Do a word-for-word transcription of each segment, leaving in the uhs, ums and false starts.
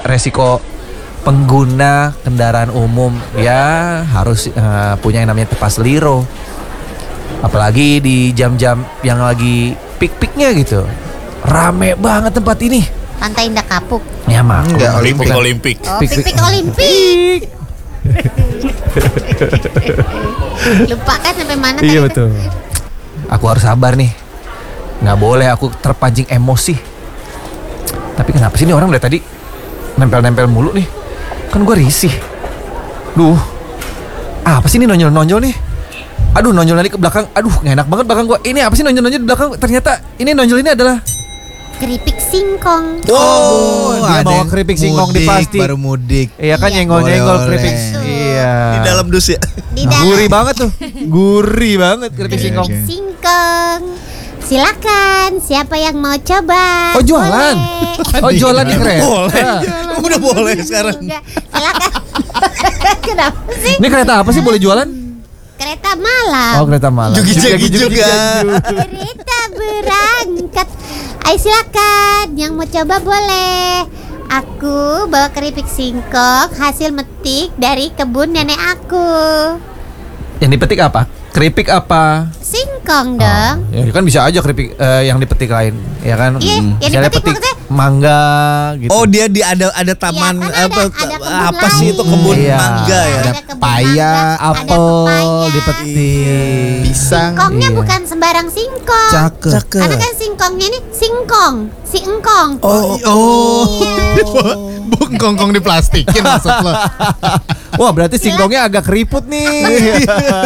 resiko pengguna kendaraan umum ya harus uh, punya yang namanya tepas liro. Apalagi di jam-jam yang lagi pik-piknya gitu. Rame banget tempat ini. Pantai Indah Kapuk. Ya mah. Enggak, Olimpik Olimpik. Oh, pik-pik Olimpik. Lupa kan sampai mana tadi? Iya betul. Aku harus sabar nih. Nggak boleh aku terpancing emosi. Tapi kenapa sih ini orang dari tadi nempel-nempel mulu nih? Kan gue risih. Duh, apa sih ini nonjol-nonjol nih? Aduh, nonjol nanti ke belakang. Aduh, nggak enak banget belakang gue. Ini apa sih nonjol-nonjol di belakang? Ternyata ini nonjol ini adalah keripik singkong. Oh, dia ada bawa yang keripik singkong di mudik, plastik. Baru mudik. Iya kan, Iya. nyenggol-nyenggol Oleh-oleh. keripik. Iya. Di dalam dus ya. Di dalam Gurih banget tuh. Gurih banget keripik Oke, singkong. oke. singkong. Silakan, siapa yang mau coba? Oh, jualan. Boleh. Oh, jualan di kereta. Boleh. Udah boleh sekarang. Enggak, silakan. Kenapa sih? Ini kereta apa sih boleh jualan? Kereta malam. Oh, kereta malam. Jugi-jugi juga. Kereta berangkat. Ayo silakan, yang mau coba boleh. Aku bawa keripik singkong hasil metik dari kebun nenek aku. Yang dipetik apa? Keripik apa? Singkong dong. Ya kan bisa aja keripik eh, yang dipetik lain, ya kan? Iya, Hmm. yang Misalnya dipetik petik maksudnya- mangga gitu. Oh, dia di ada ada taman Iya, kan apa ada- ada kebun apa sih lain. itu kebun Iya. mangga ya? Ada kebun Paya, mangga, ada apel pepaya. dipetik. Pisang. Singkongnya Iya. bukan sembarang singkong. Cakep. Karena kan singkongnya ini singkong, si engkong. Oh, oh. Bungkong-kong diplastikin maksud lo. Wah, berarti singkongnya agak keriput nih.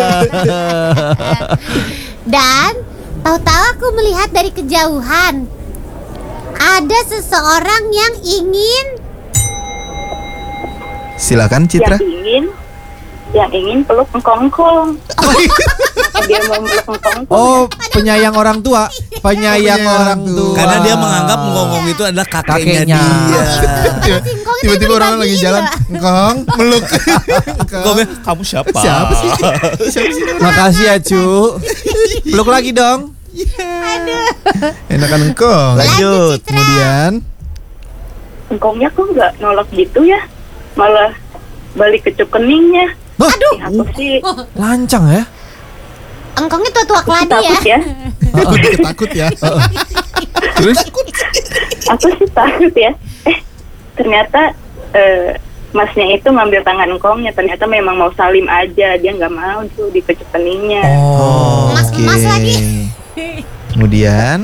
Dan tahu-tahu aku melihat dari kejauhan ada seseorang yang ingin Silakan Citra. Yang ingin yang ingin peluk engkong-engkong. Dia mau peluk engkong-engkong. Oh, penyayang orang tua, penyayang orang tua. Karena dia menganggap ngomong itu adalah kakeknya, Kakeknya. dia. ada singkongnya Tiba-tiba tapi orang lagi dibagiin jalan, loh. engkong meluk. Engkong. Kamu siapa? Siapa sih? Siapa sih? Makasih ya, Cu. Peluk lagi dong. Enakan engkong. Lanjut, Citra. Kemudian Engkongnya kok nggak nolak gitu ya? Malah balik kecup keningnya. Aduh, Eh, apa sih? lancang ya. Engkongnya tua-tua keladi ya. Takut ya? aku dikit takut ya. Terus Aku sih takut ya. Eh, ternyata eh, masnya itu ngambil tangan engkongnya. Ternyata memang mau salim aja. Dia nggak mau tuh dikecup keningnya. Oh, Emas-emas lagi. Kemudian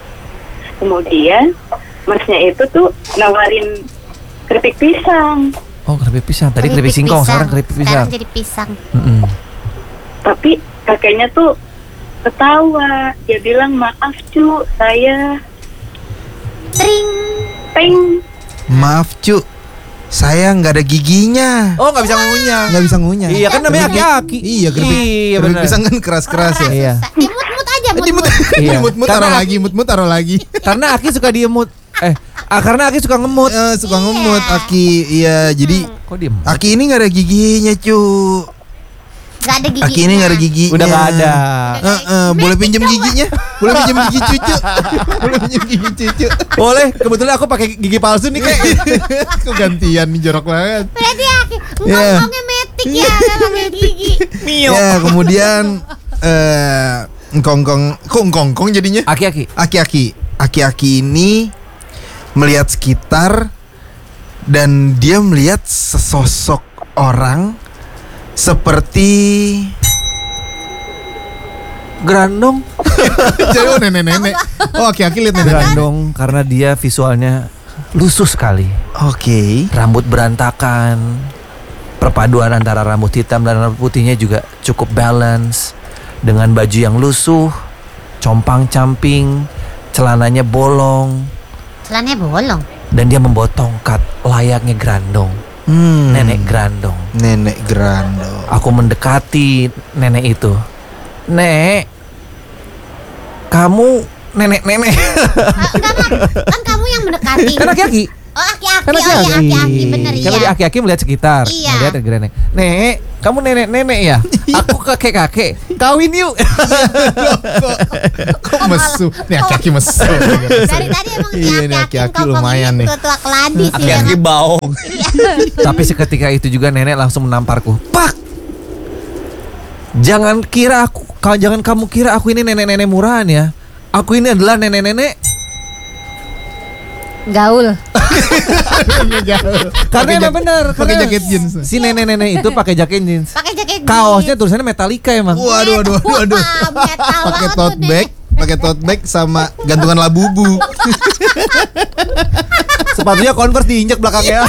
Kemudian masnya itu tuh nawarin keripik pisang. oh keripik pisang. Tadi keripik singkong, sekarang keripik pisang. Sekarang jadi pisang. Mm-mm. Tapi kakeknya tuh ketawa. Dia bilang, maaf cu, saya Tring. peng. maaf cu, saya nggak ada giginya. Oh, nggak bisa ngunyah. Nggak bisa ngunyah. Iya kan namanya aki-aki. Iya, keripik, Iya, keripik benar. pisang kan keras-keras ya. Iya. Dimut-mut aja, Dimut, mut-mut. Iya. dimut-mut Karena taruh Aki- lagi, mut-mut taruh lagi. Karena Aki suka diemut. Eh, ah, karena Aki suka ngemut. Eh, suka Iya. ngemut Aki. Iya, jadi Kok diem? Aki ini nggak ada giginya cu. Gak ada gigi. Aki ini nggak ada giginya. Udah nggak ada. Eh, eh, boleh pinjam giginya? Boleh pinjam gigi cucu? Boleh pinjam gigi cucu? Boleh, kebetulan aku pakai gigi palsu nih kayak. Kok gantian nih, jorok banget. Berarti Aki Iya. ngomongnya metik ya, nggak pakai gigi. Ya, kemudian eh engkong-kong, kok engkong-kong jadinya? Aki-aki. Aki-aki, aki-aki ini melihat sekitar dan dia melihat sesosok orang seperti Grandong. jadi oh nenek-nenek. Oh, aki-aki lihat nenek. Grandong karena dia visualnya lusuh sekali. Oke. Rambut berantakan. Perpaduan antara rambut hitam dan rambut putihnya juga cukup balance. Dengan baju yang lusuh, compang-camping, celananya bolong, Celananya bolong. dan dia membawa tongkat layaknya Grandong. Hmm. Nenek Grandong. Nenek Grandong. Aku mendekati nenek itu. Nek, kamu nenek-nenek. Ah, enggak, enggak. Kan kamu yang mendekati. Kan aki-aki. Oh, aki-aki. Kan Oh iya, aki-aki. aki-aki. Bener Kalau di ya. aki-aki melihat sekitar, Iya. melihat nenek. Nek, kamu nenek-nenek ya? Aku kakek-kakek. Kawin yuk. Kok mesu? Nih aki-aki mesu. Dari tadi emang Iya, nih, aki-aki aki-aki lumayan nih. tua-tua keladi sih. Aki-aki emang. baong. Tapi seketika itu juga nenek langsung menamparku. Pak, jangan kira aku, kau jangan kamu kira aku ini nenek-nenek murahan ya. Aku ini adalah nenek-nenek. Gaul. Karena emang benar. Pakai karena jaket jeans. Si nenek-nenek itu pakai jaket jeans. Pakai jaket Kaosnya tulisannya Metallica emang. Waduh, waduh, waduh, waduh. Wah, metal Pakai banget tote tuh, bag, pakai tote bag sama gantungan labubu. Sepatunya Converse diinjek belakangnya.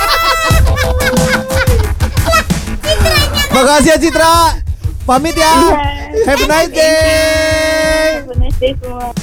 Makasih ya Citra. Pamit ya. Have a nice day. Have a nice day semua.